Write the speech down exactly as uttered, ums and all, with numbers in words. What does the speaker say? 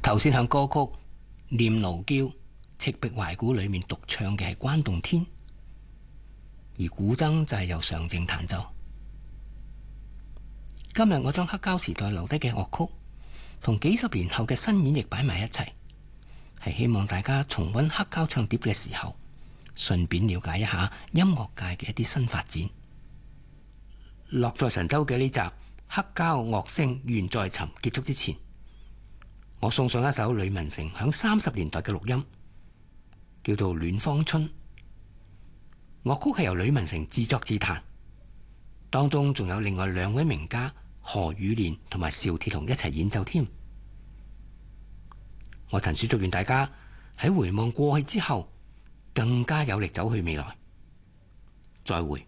頭先響歌曲《念奴嬌·赤壁懷古》裏面獨唱嘅係關洞天，而古箏就係由常靜彈奏。今日我將黑膠時代留低嘅樂曲同幾十年後嘅新演繹擺埋一齊，係希望大家重溫黑膠唱碟嘅時候，順便了解一下音樂界嘅一啲新發展。樂在神州嘅呢集黑膠樂聲緣在尋結束之前，我送上一首呂文成響三十年代嘅錄音，叫做《暖芳春》。樂曲係由呂文成自作自彈，當中仲有另外兩位名家何宇蓮同埋邵鐵雄一齊演奏添。我陳叔祝願大家喺回望過去之後，更加有力走去未來。再會。